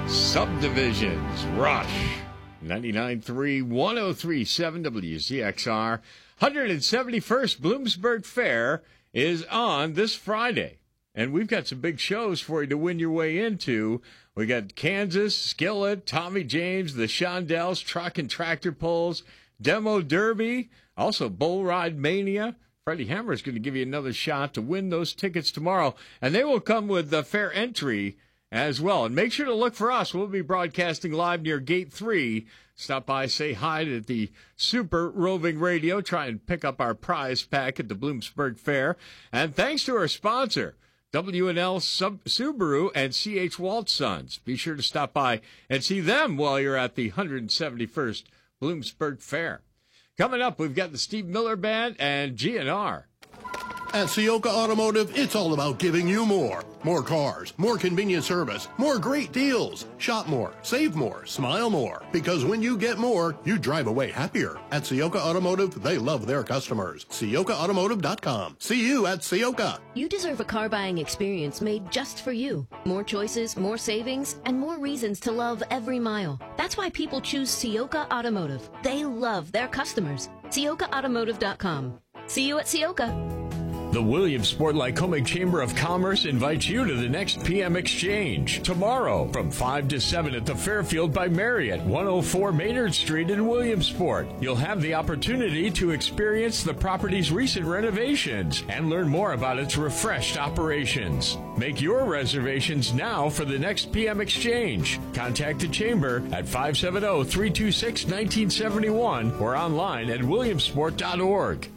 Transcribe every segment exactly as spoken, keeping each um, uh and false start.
Subdivisions, Rush, ninety-nine point three, one oh three point seven W Z X R. one hundred seventy-first Bloomsburg Fair is on this Friday. And we've got some big shows for you to win your way into. We got Kansas, Skillet, Tommy James, the Shondells, Truck and Tractor Pulls, Demo Derby, also Bull Ride Mania. Freddie Hammer is going to give you another shot to win those tickets tomorrow. And they will come with the fair entry as well. And make sure to look for us. We'll be broadcasting live near Gate three. Stop by, say hi to the Super Roving Radio. Try and pick up our prize pack at the Bloomsburg Fair. And thanks to our sponsor, W and L Sub- Subaru and C H Walt Sons. Be sure to stop by and see them while you're at the one hundred seventy-first Bloomsburg Fair. Coming up, we've got the Steve Miller Band and G N R. At Ciocca Automotive, it's all about giving you more. More cars, more convenient service, more great deals. Shop more, save more, smile more. Because when you get more, you drive away happier. At Ciocca Automotive, they love their customers. Ciocca Automotive dot com. See you at Ciocca. You deserve a car buying experience made just for you. More choices, more savings, and more reasons to love every mile. That's why people choose Ciocca Automotive. They love their customers. Ciocca Automotive dot com. See you at Ciocca. The Williamsport Lycoming Chamber of Commerce invites you to the next P M Exchange tomorrow from five to seven at the Fairfield by Marriott, one oh four Maynard Street in Williamsport. You'll have the opportunity to experience the property's recent renovations and learn more about its refreshed operations. Make your reservations now for the next P M Exchange. Contact the Chamber at five seven zero, three two six, one nine seven one or online at williamsport dot org.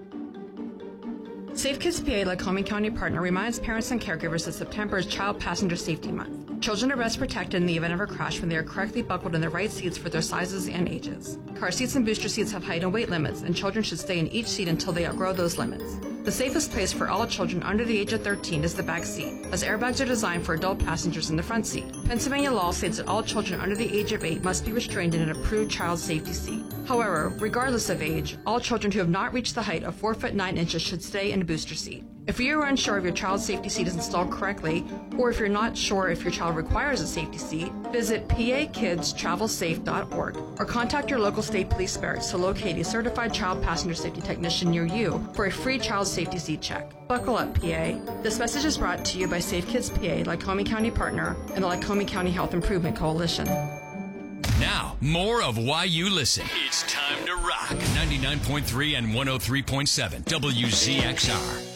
Safe Kids P A, Lycoming County partner, reminds parents and caregivers that September is Child Passenger Safety Month. Children are best protected in the event of a crash when they are correctly buckled in the right seats for their sizes and ages. Car seats and booster seats have height and weight limits, and children should stay in each seat until they outgrow those limits. The safest place for all children under the age of thirteen is the back seat, as airbags are designed for adult passengers in the front seat. Pennsylvania law states that all children under the age of eight must be restrained in an approved child safety seat. However, regardless of age, all children who have not reached the height of four foot nine inches should stay in a booster seat. If you are unsure if your child's safety seat is installed correctly, or if you're not sure if your child requires a safety seat, visit P A kids travel safe dot org or contact your local state police barracks to locate a certified child passenger safety technician near you for a free child safety seat check. Buckle up, P A. This message is brought to you by Safe Kids P A, Lycoming County partner, and the Lycoming County Health Improvement Coalition. Now, more of Why You Listen. It's time to rock. ninety-nine point three and one oh three point seven W Z X R.